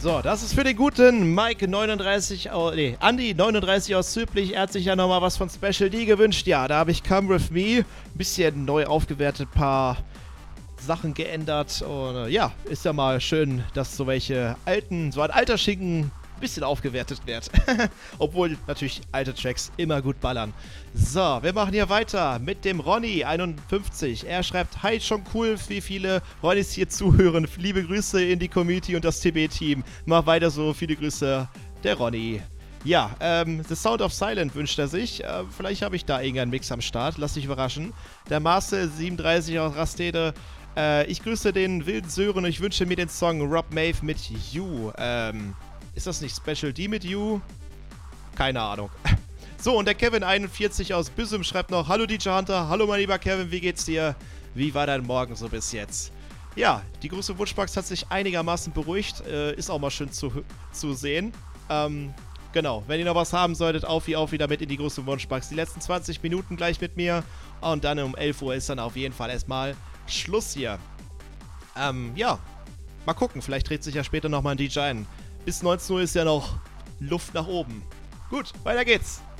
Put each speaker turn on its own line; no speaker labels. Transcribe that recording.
So, das ist für den guten Mike 39, Andi 39 aus Züblich. Er hat sich ja nochmal was von Special D gewünscht. Ja, da habe ich Come With Me. Ein bisschen neu aufgewertet, paar Sachen geändert. Und ja, ist ja mal schön, dass so welche alten, so ein alter Schinken ein bisschen aufgewertet wird. Obwohl natürlich alte Tracks immer gut ballern. So, wir machen hier weiter mit dem Ronny 51. Er schreibt, hi, schon cool, wie viele Ronnys hier zuhören. Liebe Grüße in die Community und das TB-Team. Mach weiter so, viele Grüße, der Ronny. Ja, The Sound of Silent wünscht er sich. Vielleicht habe ich da irgendeinen Mix am Start. Lass dich überraschen. Der Marcel 37 aus Rastede. Ich grüße den wilden Sören und ich wünsche mir den Song Rob Maeve mit You. Ist das nicht Special D mit You? Keine Ahnung. So, und der Kevin41 aus Büsum schreibt noch, hallo DJ Hunter, hallo mein lieber Kevin, wie geht's dir? Wie war dein Morgen so bis jetzt? Ja, die große Wunschbox hat sich einigermaßen beruhigt, ist auch mal schön zu sehen. Genau, wenn ihr noch was haben solltet, auf wieder mit in die große Wunschbox. Die letzten 20 Minuten gleich mit mir und dann um 11 Uhr ist dann auf jeden Fall erstmal Schluss hier. Ja, mal gucken, vielleicht dreht sich ja später nochmal ein DJ ein. Bis 19 Uhr ist ja noch Luft nach oben. Gut, weiter geht's.